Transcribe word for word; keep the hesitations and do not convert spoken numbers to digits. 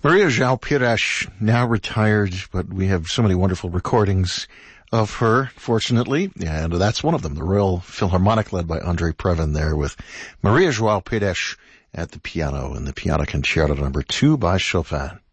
Maria João Pires, now retired, but we have so many wonderful recordings of her, fortunately, and that's one of them, the Royal Philharmonic led by Andre Previn there with Maria João Pires at the piano, and the Piano Concerto number two by Chopin.